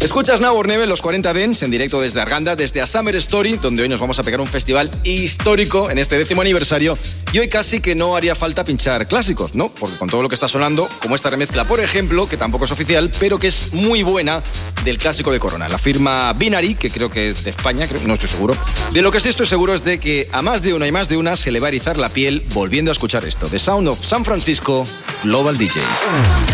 Escuchas Now or Never, los 40 Dents, en directo desde Arganda, desde A Summer Story, donde hoy nos vamos a pegar un festival histórico en este 10º aniversario. Y hoy casi que no haría falta pinchar clásicos, ¿no? Porque con todo lo que está sonando, como esta remezcla, por ejemplo, que tampoco es oficial, pero que es muy buena, del clásico de Corona. La firma Binary, que creo que es de España, no estoy seguro. De lo que sí estoy seguro es de que a más de una y más de una se le va a erizar la piel volviendo a escuchar esto. The Sound of San Francisco, Global DJs.